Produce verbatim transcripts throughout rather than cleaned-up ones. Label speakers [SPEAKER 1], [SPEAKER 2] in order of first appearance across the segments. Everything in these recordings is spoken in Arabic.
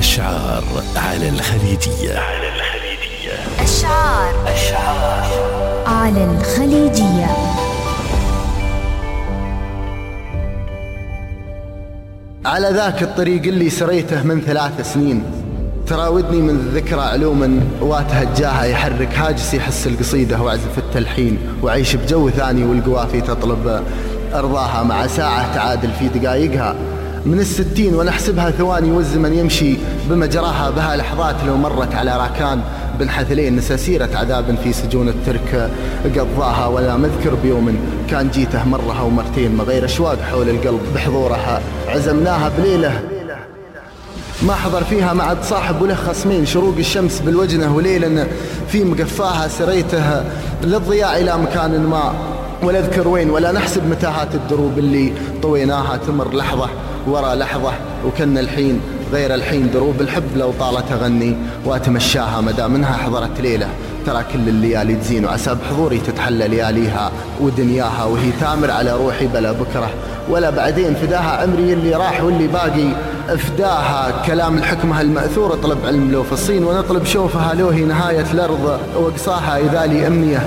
[SPEAKER 1] أشعار على الخليجية. على الخليجية
[SPEAKER 2] أشعار أشعار على الخليجية.
[SPEAKER 3] على ذاك الطريق اللي سريته من ثلاث سنين، تراودني من الذكرى علوما واتهجاها، يحرك هاجسي حس القصيدة وعزف التلحين، وعيش بجو ثاني والقوافي تطلب أرضاها، مع ساعة تعادل في دقايقها من الستين، ونحسبها ثواني والزمن يمشي بمجراها، بها لحظات لو مرت على راكان بن حثلين، نسى سيرة عذاب في سجون الترك قضاها، ولا مذكر بيوم كان جيته مرها ومرتين، ما غير أشواق حول القلب بحضورها، عزمناها بليلة ما حضر فيها معد صاحب وله خصمين، شروق الشمس بالوجنة وليلا في مقفاها، سريته للضياء إلى مكان ما ولا اذكر وين، ولا نحسب متاهات الدروب اللي طويناها، تمر لحظة ورا لحظة وكان الحين غير الحين، دروب الحب لو طالت أغني واتمشاها، مدى منها حضرت ليلة ترى كل الليالي تزين، وعسى بحضوري تتحلى لياليها ودنياها، وهي تامر على روحي بلا بكرة ولا بعدين، فداها عمري اللي راح واللي باقي افداها، كلام الحكمة المأثور اطلب علم لو في الصين، ونطلب شوفها لو هي نهاية الأرض وقصاها، إذا لي أمنية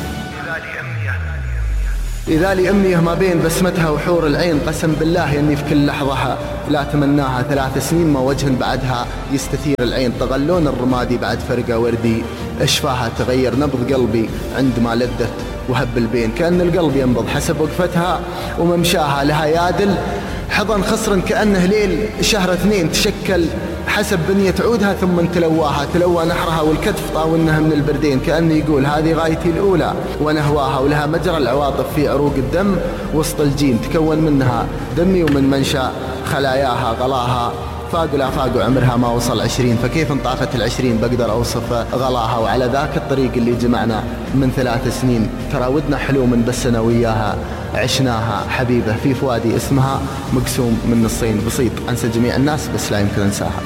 [SPEAKER 3] إذا لي أمنية ما بين بسمتها وحور العين، قسم بالله أني في كل لحظة لا تمناها، ثلاث سنين ما وجه بعدها يستثير العين، طغلون الرمادي بعد فرقة وردي أشفاها، تغير نبض قلبي عندما لدت وهب البين، كأن القلب ينبض حسب وقفتها وممشاها، لها يادل حضن خصر كأنه ليل شهر اثنين، تشكل حسب بنية عودها ثم تلواها، تلوى نحرها والكتف طاولنها من البردين، كأنه يقول هذه غايتي الأولى ونهواها، ولها مجرى العواطف في عروق الدم وسط الجين، تكون منها دمي ومن منشأ خلاياها غلاها، فاق لا فاق عمرها ما وصل عشرين، فكيف انطافت العشرين بقدر أوصف غلاها، وعلى ذاك الطريق اللي جمعنا من ثلاث سنين، تراودنا حلوم بس أنا وياها عشناها، حبيبة في فؤادي اسمها مقسوم من نصين، بسيط أنسى جميع الناس بس لا يمكن أنساها.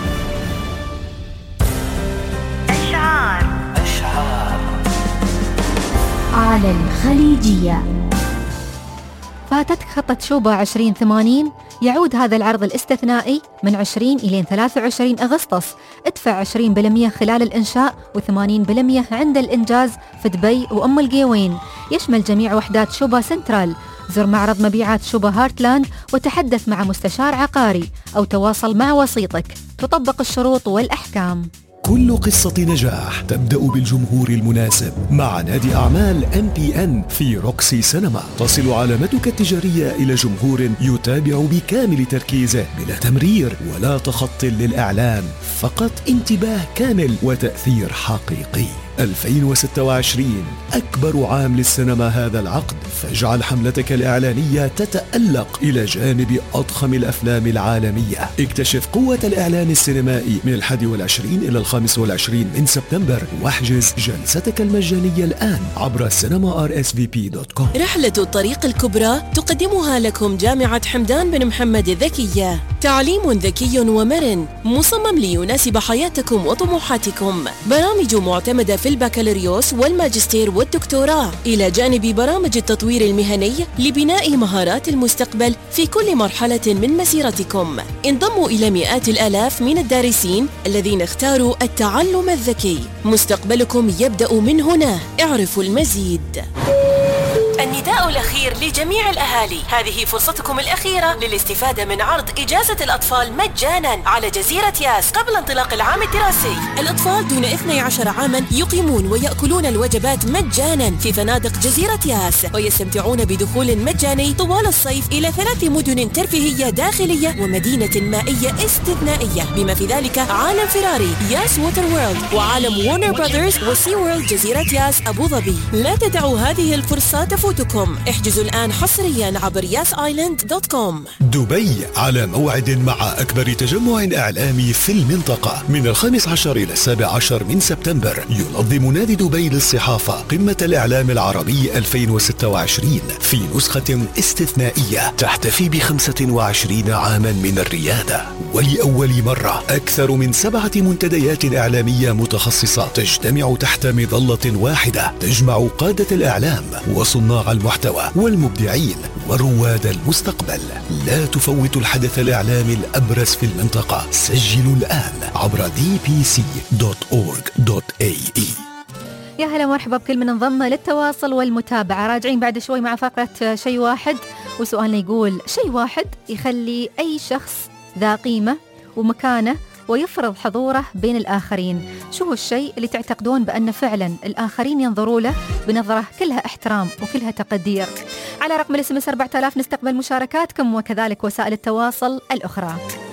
[SPEAKER 2] أشعار أشعار على الخليجية.
[SPEAKER 4] فاتتك خطة شوبة عشرين ثمانين؟ يعود هذا العرض الاستثنائي من عشرين إلى ثلاثة وعشرين أغسطس. ادفع عشرين بالمئة خلال الإنشاء وثمانين بالمئة عند الإنجاز في دبي وأم القيوين. يشمل جميع وحدات شوبة سنترال. زر معرض مبيعات شوبة هارتلاند وتحدث مع مستشار عقاري أو تواصل مع وسيطك. تطبق الشروط والأحكام.
[SPEAKER 1] كل قصة نجاح تبدأ بالجمهور المناسب. مع نادي أعمال إم بي إن في روكسي سينما تصل علامتك التجارية إلى جمهور يتابع بكامل تركيزه بلا تمرير ولا تخط للإعلان، فقط انتباه كامل وتأثير حقيقي. ألفين وستة وعشرين أكبر عام للسينما هذا العقد، فاجعل حملتك الإعلانية تتألق إلى جانب أضخم الأفلام العالمية. اكتشف قوة الإعلان السينمائي من الحادي والعشرين إلى الخامس والعشرين من سبتمبر، واحجز جلستك المجانية الآن عبر سينما آر إس في بي دوت كوم.
[SPEAKER 5] رحلة الطريق الكبرى تقدمها لكم جامعة حمدان بن محمد الذكية، تعليم ذكي ومرن مصمم ليناسب حياتكم وطموحاتكم، برامج معتمدة في البكالوريوس والماجستير والدكتوراه، إلى جانب برامج التطوير المهني لبناء مهارات المستقبل في كل مرحلة من مسيرتكم. انضموا إلى مئات الآلاف من الدارسين الذين اختاروا التعلم الذكي. مستقبلكم يبدأ من هنا. اعرفوا المزيد. النداء الأخير لجميع الأهالي، هذه فرصتكم الأخيرة للاستفادة من عرض إجازة الأطفال مجانا على جزيرة ياس قبل انطلاق العام الدراسي. الأطفال دون اثني عشر عاما يقيمون ويأكلون الوجبات مجانا في فنادق جزيرة ياس، ويستمتعون بدخول مجاني طوال الصيف إلى ثلاث مدن ترفيهية داخلية ومدينة مائية استثنائية، بما في ذلك عالم فيراري ياس ووتر وورلد، وعالم وورنر براذرز وسي وورلد جزيرة ياس أبو ظبي. لا تدعوا هذه الفرصة تفوتكم. احجزوا الآن حصريا عبر ياس آيلاند دوت كوم.
[SPEAKER 1] دبي على موعد مع أكبر تجمع إعلامي في المنطقة من الخامس عشر إلى السابع عشر من سبتمبر. ينظم نادي دبي للصحافة قمة الإعلام العربي ألفين وستة وعشرين في نسخة استثنائية تحتفي بخمسة وعشرين عاما من الريادة، ولأول مرة أكثر من سبعة منتديات إعلامية متخصصة تجتمع تحت مظلة واحدة تجمع قادة الإعلام وصناع المحتوى والمبدعين ورواد المستقبل. لا تفوتوا الحدث الإعلامي الأبرز في المنطقة. سجلوا الآن عبر دي بي سي دوت أورغ دوت إيه إي.
[SPEAKER 4] يا هلا مرحبا بكل من انضم للتواصل والمتابعة. راجعين بعد شوي مع فقرة شيء واحد، وسؤالنا يقول: شيء واحد يخلي أي شخص ذا قيمة ومكانة ويفرض حضوره بين الآخرين. شو هو الشيء اللي تعتقدون بأن فعلا الآخرين ينظروا له بنظرة كلها احترام وكلها تقدير؟ على رقم الاس ام اس أربعة آلاف نستقبل مشاركاتكم وكذلك وسائل التواصل الأخرى.